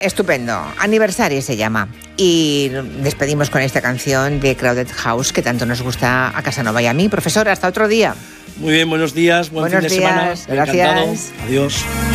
Estupendo, Aniversario se llama. Y despedimos con esta canción de Crowded House que tanto nos gusta a Casanova y a mí. Profesor, hasta otro día. Muy bien, buenos días, buen fin de semana. Gracias. Encantado. Adiós.